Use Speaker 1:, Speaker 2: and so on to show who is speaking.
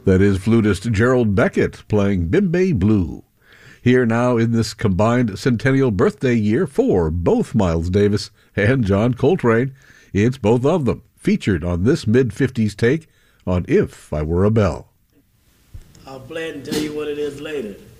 Speaker 1: That is flutist Gerald Beckett playing Bimbe Blue. Here now in this combined centennial birthday year for both Miles Davis and John Coltrane, it's both of them featured on this mid-50s take on If I Were a Bell.
Speaker 2: I'll play it and tell you what it is later.